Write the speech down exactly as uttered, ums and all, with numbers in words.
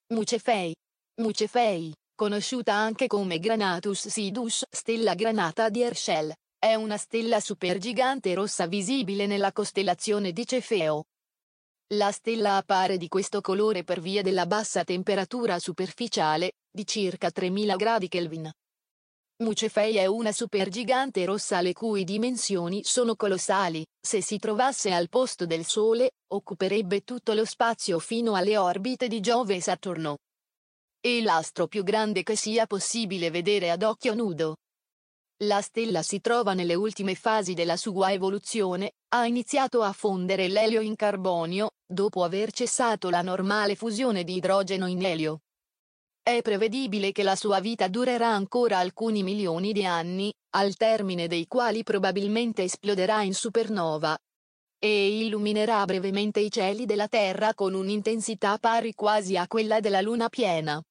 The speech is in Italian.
Mucefei. Mucefei, conosciuta anche come Granatus Sidus, stella granata di Herschel, è una stella supergigante rossa visibile nella costellazione di Cefeo. La stella appare di questo colore per via della bassa temperatura superficiale, di circa tremila gradi Kelvin. Mucefei è una supergigante rossa le cui dimensioni sono colossali. Se si trovasse al posto del Sole, occuperebbe tutto lo spazio fino alle orbite di Giove e Saturno. È l'astro più grande che sia possibile vedere ad occhio nudo. La stella si trova nelle ultime fasi della sua evoluzione, ha iniziato a fondere l'elio in carbonio, dopo aver cessato la normale fusione di idrogeno in elio. È prevedibile che la sua vita durerà ancora alcuni milioni di anni, al termine dei quali probabilmente esploderà in supernova e illuminerà brevemente i cieli della Terra con un'intensità pari quasi a quella della Luna piena.